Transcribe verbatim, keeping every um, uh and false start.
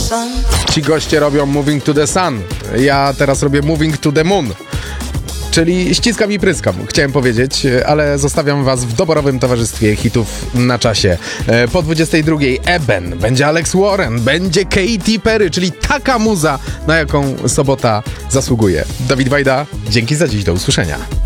sun. Ci goście robią Moving to the Sun. Ja teraz robię Moving to the Moon. Czyli ściskam i pryskam, chciałem powiedzieć, ale zostawiam was w doborowym towarzystwie hitów na czasie. Po dwudziestej drugiej Eben, będzie Alex Warren, będzie Katy Perry, czyli taka muza, na jaką sobota zasługuje. Dawid Wajda, dzięki za dziś, do usłyszenia.